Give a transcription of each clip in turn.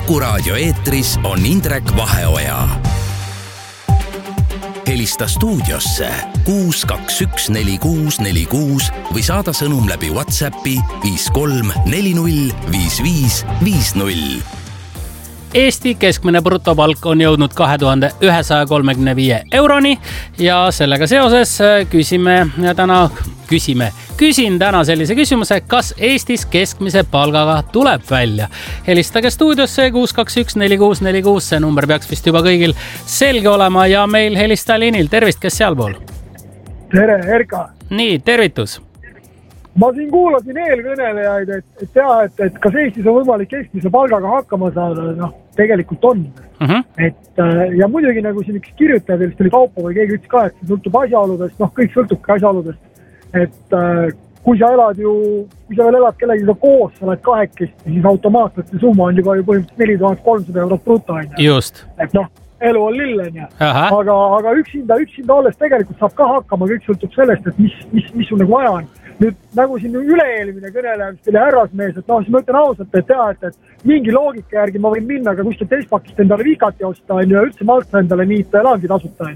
Kuku Raadio eetris on Indrek Vaheoja. Helista stuudiosse 6214646 või saada sõnum läbi WhatsAppi 53405550. Eesti keskmine brutopalk on jõudnud 2135 euroni ja sellega seoses küsin täna sellise küsimuse, kas Eestis keskmise palgaga tuleb välja. Helistage stuudiosse 6214646, see number peaks vist juba kõigil selge olema ja meil helistaja liinil. Tervist, kes sealpool? Tere, Erka. Nii, tervitus. Ma siin kuulasin eelkõnelejaid, et kas Eestis on võimalik keskmise palgaga hakkama saada, tegelikult on. Ja muidugi nagu siin üks kirjutaja, vist oli Kaupo või keegi ütles ka, et see sõltub asjaoludest, kõik sõltubki asjaoludest, et kui sa veel elad kellegiga koos, sa oled kahekesti, siis automaatselt see summa on juba põhimõtteliselt 4300 eurot bruto. Just. Et elu on lillen, aga üksinda olles tegelikult saab ka hakkama, kõik sõltub sellest, et mis sul nagu vaja on. Nüüd nagu siin üle-eelmine kõneleja, mis oli härrasmees, et siis ma ütlen ausalt, et mingi loogika järgi ma võin minna ka kuskilt Espakist endale Vikati osta ja üldse Malta endale niita ja laangi tasuta.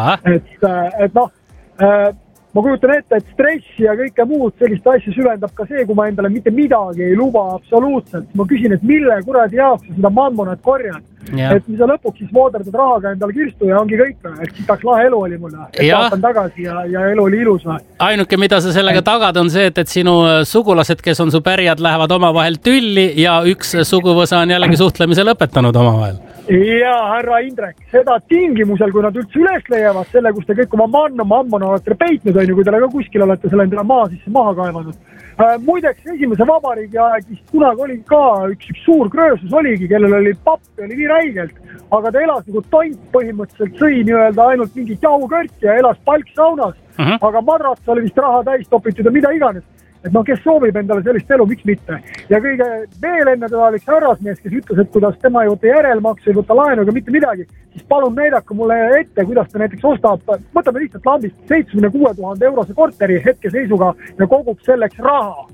Ma kujutan ette, et stressi ja kõike muud sellist asja süvendab ka see, kui ma endale mitte midagi ei luba absoluutselt. Ma küsin, et mille kuradi jaoks sa seda mammonat korjad. Et mis sa lõpuks siis vooderdad rahaga endale kirstu ja ongi kõik. Et siit tahaks lahe elu oli mulle. Et vaatan tagasi ja elu oli ilus. Ainuke, mida sa sellega tagad on see, et sinu sugulased, kes on su pärijad, lähevad omavahel tülli ja üks suguvõsa on jällegi suhtlemise lõpetanud omavahel. Ja härra Indrek, seda tingimusel, kui nad üldse üles leiavad selle, kus te kõik oma mammona olete peitnud, kui te ka kuskil olete selle endale maa sisse maha kaevanud. Muideks esimese vabariigi aeg vist kunagi oli ka üks suur kröösus oligi, kellel oli pappi, oli nii räigelt, aga ta elas nagu tont põhimõtteliselt sõi nii-öelda ainult mingit jahukörti ja elas palksaunas, aga madrats oli vist raha täis topitud ja mida iganes. Et kes soovib endale sellist elu, miks mitte. Ja kõige veel enne teda oli üks härrasmees, kes ütles, et kuidas tema ei võta järelmaksu, ei võta laenu ega mitte midagi, siis palun näidake mulle ette, kuidas ta näiteks ostab, võtame lihtsalt lambist 76 000 eurose korteri hetkeseisuga ja kogub selleks raha.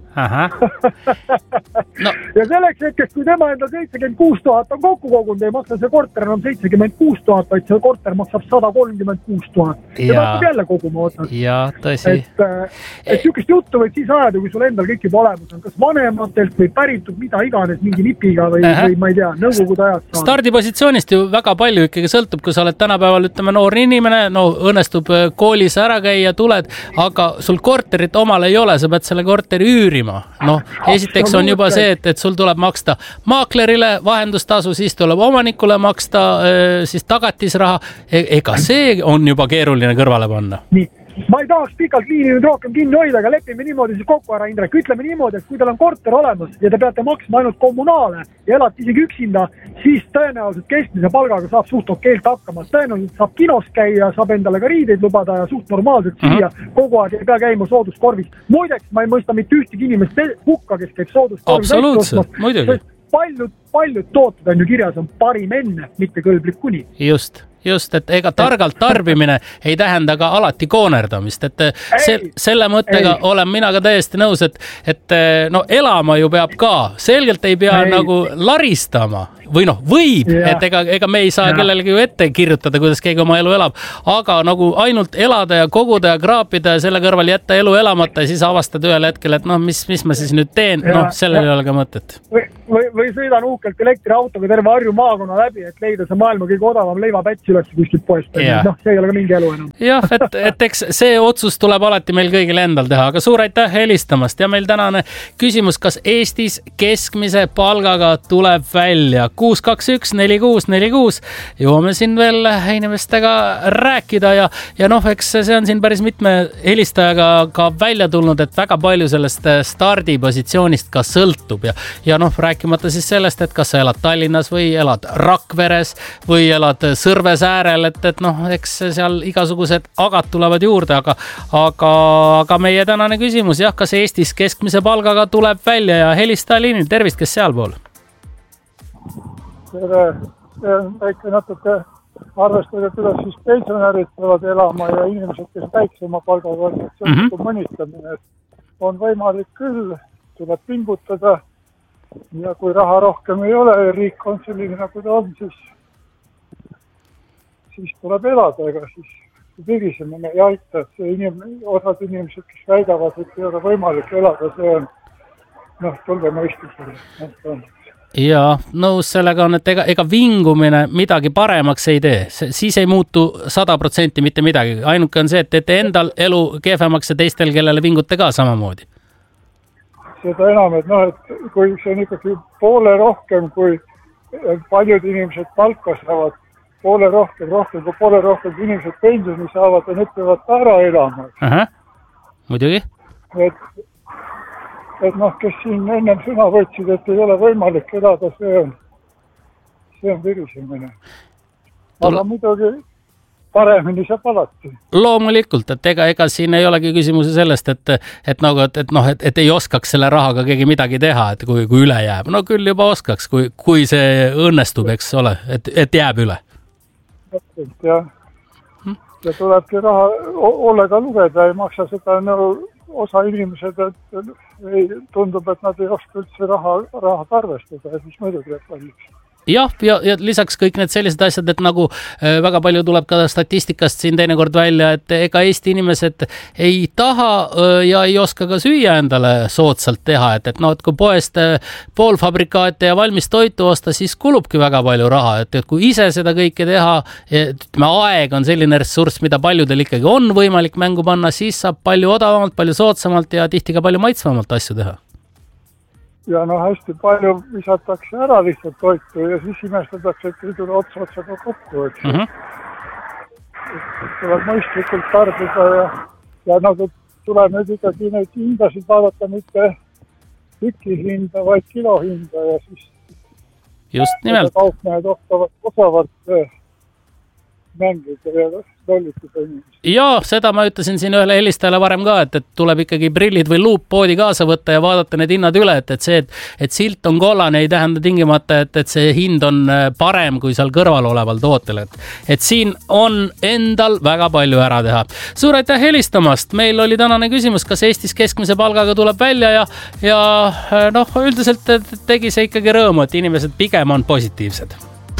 Ja selleks hetkest, kui tema enda 76 000 on kokku kogunud, ei maksa see korter enam 76 000, vaid see korter maksab 136 000. Ja tahab jälle koguma otsast. Ja, tõsi. Et sükest juttu võid siis ajada, kui sul endal kõik juba olemas on, kas vanematelt või päritud mida iganes mingi nipiga või ma ei tea, nõukogude ajast saada. Stardipositsioonist ju väga palju ikkagi sõltub, kui sa oled tänapäeval, ütleme, noor inimene, õnnestub koolis ära käia, tuled, aga sul korterit omal ei ole, sa pead selle korteri üürima. Esiteks on juba see, et sul tuleb maksta maaklerile vahendustasu, siis tuleb omanikule maksta siis tagatisraha. Ega see on juba keeruline kõrvale panna. Nii. Ma ei tahaks pikalt liini nüüd rohkem kinni hoida, aga lepime niimoodi siis kokku ära, Indrek. Ütleme niimoodi, et kui teil on korter olemas ja te peate maksma ainult kommunaale ja elate isegi üksinda, siis tõenäoliselt keskmise palgaga saab suht okeilt hakkama. Tõenäoliselt saab kinos käia, saab endale ka riideid lubada ja suht normaalselt süüa. Kogu aeg ei pea käima sooduskorvis. Muideks, ma ei mõista mitte ühtegi inimest hukka, kes käib sooduskorvis. Absoluutselt, muidugi. Paljud tooted on ju kirjas, on parim enne, mitte kõlblik kuni. Just, et ega targalt tarbimine ei tähenda ka alati koonerdamist, et selle mõttega olen mina ka täiesti nõus, et elama ju peab ka, selgelt ei pea nagu laristama või võib, et ega me ei saa kellelegi ju ette kirjutada, kuidas keegi oma elu elab, aga nagu ainult elada ja koguda ja kraapida ja selle kõrval jätta elu elamata ja siis avastad ühel hetkel, et mis ma siis nüüd teen, sellel ei ole ka mõtet. Või sõidan uhkelt elektriautoga terve Harju maakonna läbi, et leida see maailma kõige odavam leivapäts üles kuskilt poest. See ei ole ka mingi elu enam. Jah, et eks see otsus tuleb alati meil kõigil endal teha, aga suur aitäh helistamast ja meil tänane küsimus, kas Eestis keskmise palgaga tuleb välja 6214646. Jõuame siin veel inimestega rääkida ja eks see on siin päris mitme helistajaga ka välja tulnud, et väga palju sellest stardipositsioonist ka sõltub ja rääkimata siis sellest, et kas sa elad Tallinnas või elad Rakveres või elad Sõrves äärel, et eks seal igasugused agad tulevad juurde, aga meie tänane küsimus, kas Eestis keskmise palgaga tuleb välja ja helistaja liinil, tervist, kes sealpool? Tere, väike natuke arvestada, kuidas siis pensionärid peavad elama ja inimesed, kes väiksema palgaga on, see on mõnistamine, et on võimalik küll, tuleb pingutada Ja kui raha rohkem ei ole ja riik on selline nagu ta on, siis tuleb elada, ega siis virisemine ei aita. Osad inimesed, kes väidavad, et ei ole võimalik elada, see on tulge mõistusele. Ja nõus sellega on, et ega vingumine midagi paremaks ei tee. Siis ei muutu 100% mitte midagi. Ainuke on see, et teete endal elu kehvemaks ja teistel, kellele vingute ka samamoodi. Seda enam, et kui see on ikkagi poole rohkem, kui paljud inimesed palka saavad, poole rohkem kui poole rohkem kui inimesed pensioni saavad ja nüüd peavad ära elama. Muidugi. Et kes siin ennem sõna võtsid, et ei ole võimalik elada, see on virisemine. Aga muidugi paremini saab alati. Loomulikult, et ega siin ei olegi küsimuse sellest, et ei oskaks selle rahaga keegi midagi teha, et kui üle jääb. No küll juba oskaks, kui see õnnestub, eks ole, et jääb üle. Ja tulebki raha olega lugeda, ei maksa seda osa inimesed, et tundub, et nad ei oska üldse raha tarvestada ja siis muidugi jääb valmis. Ja lisaks kõik need sellised asjad, et nagu väga palju tuleb ka statistikast siin teinekord välja, et ega Eesti inimesed ei taha ja ei oska ka süüa endale soodsalt teha, et kui poest poolfabrikaate ja valmis toitu osta, siis kulubki väga palju raha, et kui ise seda kõike teha, aeg on selline ressurss, mida paljudel ikkagi on võimalik mängu panna, siis saab palju odavamalt, palju soodsamalt ja tihti ka palju maitsvamalt asju teha. Ja hästi palju visatakse ära lihtsalt toitu ja siis imestatakse, et ei tule otsaga kokku. Tuleb mõistlikult tarbida ja tuleb nüüd ikkagi neid hindasid vaadata mitte tüki hinda, vaid kilo hinda ja siis just nimelt. Kaupmehed osavalt mängida ja dollitada inimesi. Ja seda ma ütlesin siin ühele helistajale varem ka, et tuleb ikkagi prillid või luuppoodi kaasa võtta ja vaadata need hinnad üle, et see, et silt on kollane ei tähenda tingimata, et see hind on parem kui seal kõrval oleval tootel. Et siin on endal väga palju ära teha. Suur aitäh helistamast. Meil oli tänane küsimus, kas Eestis keskmise palgaga tuleb välja ja üldiselt tegi see ikkagi rõõmu, et inimesed pigem on positiivsed.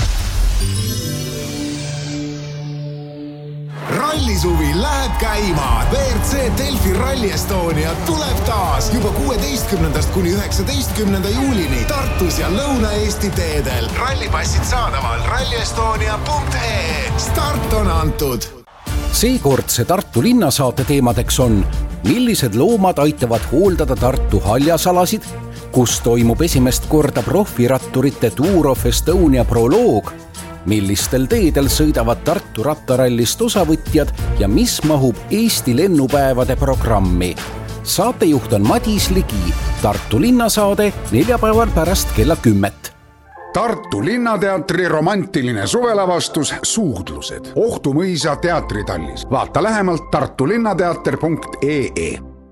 Rallisuvi läheb käima. WRC Delfi Rally Estonia tuleb taas juba 16. kuni 19. juulini Tartus ja Lõuna-Eesti teedel. Rallipassid saadaval rallyestonia.ee. Start on antud. Seekordse Tartu linnasaate teemadeks on, millised loomad aitavad hooldada Tartu haljasalasid, kus toimub esimest korda profiratturite Tour of Estonia proloog, millistel teedel sõidavad Tartu rattarallist osavõtjad ja mis mahub Eesti lennupäevade programmi. Saatejuht on Madis Ligi. Tartu linnasaade neljapäeval pärast kella 10. Tartu Linnateatri romantiline suvelavastus Suudlused. Ohtumõisa teatritallis. Vaata lähemalt tartulinnateater.ee.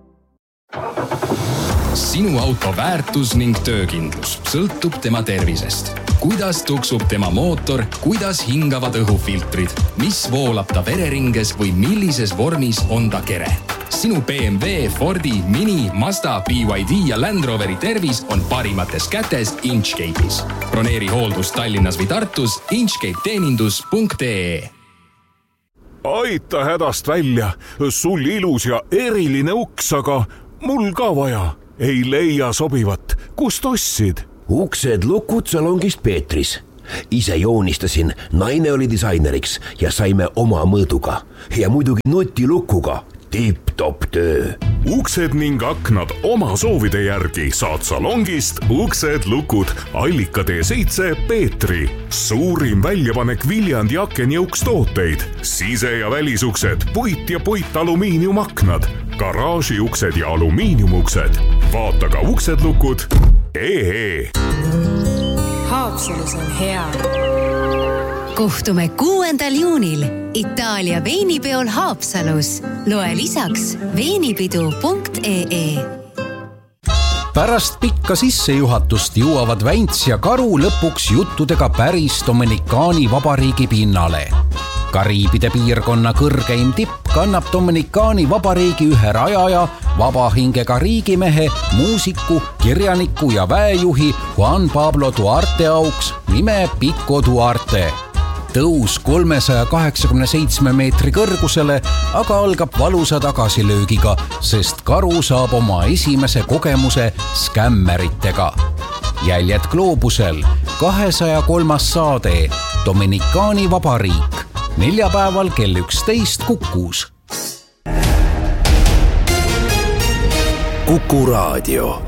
Sinu auto väärtus ning töökindlus sõltub tema tervisest. Kuidas tuksub tema mootor, kuidas hingavad õhufiltrid, mis voolab ta vereringes või millises vormis on ta kere. Sinu BMW, Fordi, Mini, Mazda, BYD ja Land Roveri tervis on parimates kätes Inchcape'is. Broneeri hooldus Tallinnas või Tartus inchcapeteenindus.ee. Aita hädast välja, sul ilus ja eriline uks, aga mul ka vaja. Ei leia sobivat. Kust ostsid? Uksed lukud salongist Peetris. Ise joonistasin, naine oli disaineriks ja saime oma mõõduga. Ja muidugi nutilukuga. Tipp-top töö. Uksed ning aknad oma soovide järgi saad salongist Uksed lukud Allika T7 Peetri. Suurim väljapanek Viljandi akenjõukstooteid. Sise- ja välisuksed, puit ja puitalumiiniumaknad, garaažiuksed ja alumiiniumuksed. Vaata ka uksedlukud.ee. Haapsalus on hea. Kohtume 6. juunil Itaalia veinipeol Haapsalus. Loe lisaks veinipidu.ee. Pärast pikka sissejuhatust jõuavad Vänts ja Karu lõpuks juttudega päris Dominikaani vabariigi pinnale. Kariibide piirkonna kõrgeim tipp kannab Dominikaani Vabariigi ühe rajaja, vabahingega riigimehe, muusiku, kirjaniku ja väejuhi Juan Pablo Duarte auks nime Pico Duarte. Tõus 387 meetri kõrgusele aga algab valusa tagasilöögiga, sest karu saab oma esimese kogemuse skämmeritega. Jäljed gloobusel 203. saade Dominikaani Vabariik neljapäeval kell 11 Kukus. Kuku Raadio.